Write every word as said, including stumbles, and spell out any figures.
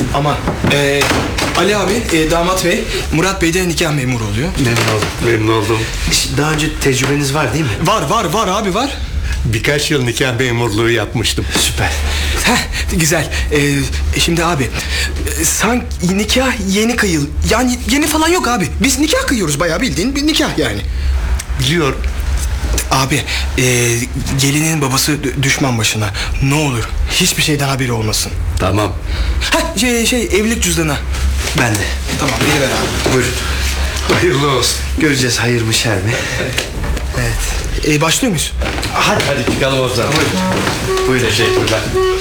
Aman. Ee, Ali abi, e, damat bey, Murat Bey de nikah memuru oluyor. Memnun oldum. Memnun oldum. Daha önce tecrübeniz var değil mi? Var var var abi var. Birkaç yıl nikah memurluğu yapmıştım. Süper. Heh, güzel. Ee, şimdi abi, e, sanki nikah yeni kıyıl. Yani yeni falan yok abi. Biz nikah kıyıyoruz, bayağı bildiğin bir nikah yani. Biliyorum. Abi, e, gelinin babası d- düşman başına. Ne olur hiçbir şeyden haberi olmasın. Tamam. Heh, şey, şey evlilik cüzdanı. Ben de. Tamam, veriver abi. Buyurun. Hayırlı olsun. Göreceğiz hayır mı şer mi? Evet. E, başlıyor muyuz? Hadi hadi çıkalım o zaman. Buyurun. Buyurun. Teşekkürler.